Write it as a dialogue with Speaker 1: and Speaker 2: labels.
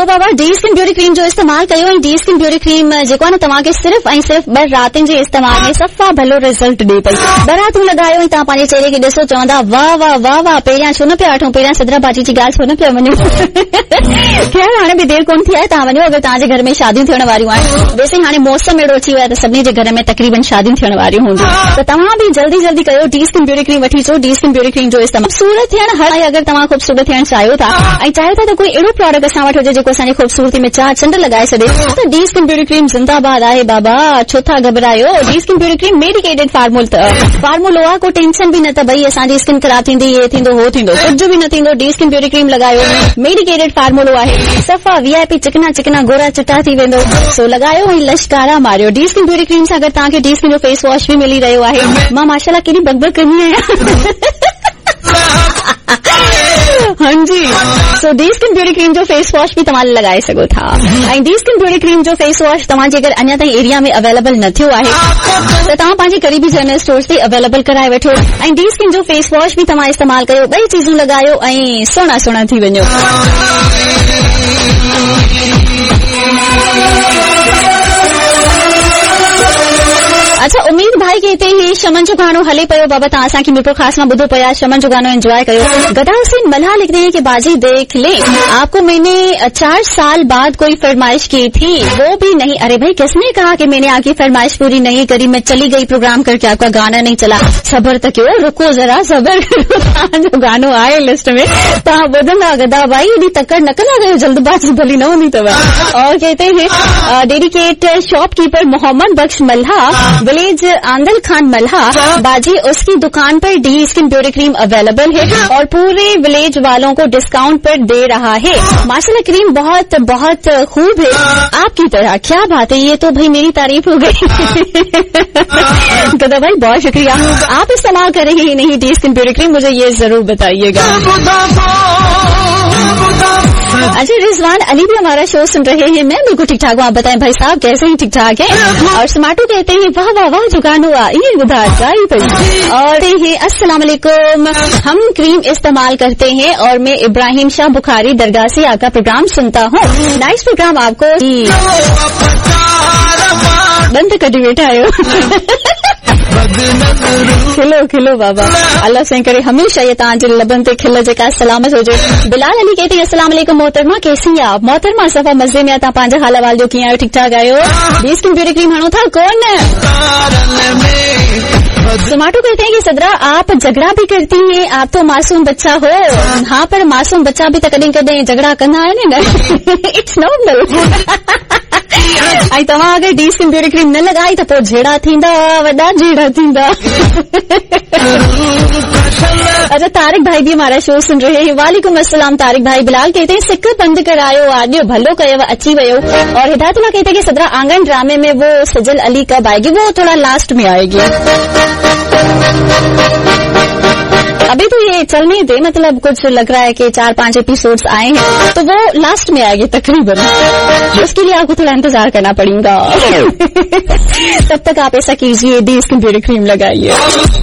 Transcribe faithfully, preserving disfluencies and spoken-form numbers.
Speaker 1: बाबा D skin beauty cream जो इस्तेमाल कयो ऐं डी स्किन ब्यूटी क्रीम जेको आहे न तव्हांखे सिर्फ़ ऐं सिर्फ़ ॿ रातिनि जे इस्तेमाल में सफ़ा भलो रिज़ल्ट ॾे पई। ॿ रातियूं लॻायो ऐं तव्हां पंहिंजे चेहरे खे ॾिसो चवंदा वाह वाह वाह वाह पहिरियां छो न पिया वठूं, पहिरियां सदरा बाजी जी ॻाल्हि छो न पिया वञूं। ख़ैर हाणे बि देरि कोन थी आहे, तव्हां वञो अगरि तव्हांजे घर में शादियूं थियण वारियूं आहिनि। वैसे हाणे मौसम अहिड़ो अची वियो आहे त सभिनी जे घर में तक़रीबन शादियूं थियण वारियूं हूंदियूं, त तव्हां बि जल्दी जल्दी कयो डी स्किन ब्यूटी क्रीम वठी अचो। डी स्किन ब्यूटी क्रीम जो इस्तेमाल खूबसूरत थियण हर अगरि तव्हां खूबसूरत थियण चाहियो था ऐं चाहियो था त कोई अहिड़ो प्रोडक्ट असां वटि हुजे जेको असांजी खूबसूरती में चार चंड लॻाए छॾे, त डी स्किन ब्यूटी क्रीम जिंदाबाद आहे बाबा। छो था घबरायो? D skin beauty cream medicated फार्मूल फार्मूलो आहे, को टेंशन बि न त भई असांजी स्किन ख़राब थींदी, ये थींदो हो थींदो, कुझु बि न थींदो। डी स्किन ब्यूटी क्रीम लॻायो, मेडिकेटेड फार्मूलो आहे, सफ़ा वीआईपी चिकना चिकना गोरा चिटा थी वेंदो। सो लॻायो ऐं लश्कारा Mario. D skin beauty cream सां गॾु तव्हांखे डी स्किन जो फेस वॉश बि मिली रहियो आहे। मां माशाल्लाह केॾी बकबक कंदी आहियां। हाँ जी, सो डी स्किन ब्यूटी क्रीम जो फेस वॉश भी तव्हां लॻाए सघो था। ऐं डी स्किन ब्यूटी क्रीम जो फेस वॉश तव्हांजे अगरि अञा ताईं एरिया में अवेलेबल न थियो आहे त तव्हां पंहिंजे क़रीबी जनरल स्टोर्स ते अवेलेबल कराए वठो। ऐं डी स्किन जो फेस वॉश भी तव्हां इस्तेमाल कयो, ॿई चीजूं लॻायो ऐं सुहिणा सुहिणा थी वञो। अच्छा, उम्मीद भाई के हिते ही शमन जो गानो हले पियो। बाबा तव्हां असांखे मिठो खास मां ॿुधो पिया, शमन जो गानो एंजॉय कयो। गदा हुसैन मल्हा लिखते हैं कि बाजी देख ले आपको मैंने चार साल बाद कोई फरमाइश की थी वो भी नहीं। अरे भाई किसने कहा कि मैंने आपकी फरमाइश पूरी नहीं करी, मैं चली गई प्रोग्राम करके, आपका गाना नहीं चला। सबर त कयो, रुको जरा सबर करो, तव्हांजो गानो आहे लिस्ट में, तव्हां ॿुधंदा। गदा भाई एॾी तकड़ न कंदा कयो, जल्दबाजी भली न हूंदी अथव। और कहते हैं डेडिकेट शॉपकीपर मोहम्मद बख्श मल्हा, विलेज आंदल खान मल्हा, बाजी उसकी दुकान पर D skin beauty cream available है और पूरे विलेज वालों को डिस्काउंट पर दे रहा है। माशाल्लाह क्रीम बहुत बहुत खूब है आपकी तरह। क्या बात है, ये तो भाई मेरी तारीफ हो गई। गदा भाई बहुत शुक्रिया। आप इस्तेमाल कर रहे हैं नहीं डी स्किन ब्यूटी क्रीम, मुझे ये जरूर बताइएगा। अच्छा, रिजवान अली भी हमारा शो सुन रहे हैं। मैं बिल्कुल ठीक ठाक हूँ, आप बताएं भाई साहब कैसे ही ठीक ठाक है। और स्मार्टू कहते हैं वाह वाह वाह जो गानो हुआ ये बुधा जाई भाई। और ये अस्सलाम वालेकुम, हम क्रीम इस्तेमाल करते हैं और मैं इब्राहिम शाह बुखारी दरगाह से आपका प्रोग्राम सुनता हूँ। नाइस प्रोग्राम आपको। बंद कटी बैठा आयो। खिलो खिलो बाबा, अल्लाह से करे हमेशा ये तव्हांजे लबन ते खिल जेका सलामत हुजे। बिलाल अली कहते हैं अस्सलाम वालेकुम मोहतरमा, कैसी हैं आप? मोहतरमा सफ़ा मजे में, तव्हां पंहिंजा हाल अहवाल जो कीअं आहियो? ठीक ठाक आहियो? डी स्किन ब्यूटी क्रीम हणो था कौन? टमाटो कहते हैं कि सदरा आप झगड़ा भी करती हैं, आप तो मासूम बच्चा हो। हाँ, पर मासूम बच्चा भी तो कदें कदें झगड़ा कंदा आहिनि न। It's normal. ऐं तव्हां अगरि डी स्किन ब्यूटी क्रीम न लॻाई त पोइ जहिड़ा थींदा वॾा जहिड़ा थींदा। अच्छा, तारिक भाई भी हमारा शो सुन रहे हैं। वालेकुम अस्सलाम तारिक भाई। बिलाल कहते हैं सिक्क बंद करायो, आडियो भलो कयो, अची वयो। और हिदायतुल्लाह कहते हैं कि सदरा आंगन ड्रामे में वो सजल अली कब आएगी? वो थोड़ा लास्ट में आएगी। अभी तो ये चलने दे, मतलब कुछ लग रहा है कि चार पांच एपिसोड्स आए हैं तो वो लास्ट में आएगी तकरीबन, उसके लिए आपको थोड़ा इंतजार करना पड़ेगा। तब तक आप ऐसा कीजिए, डी स्किन ब्यूटी क्रीम लगाइए।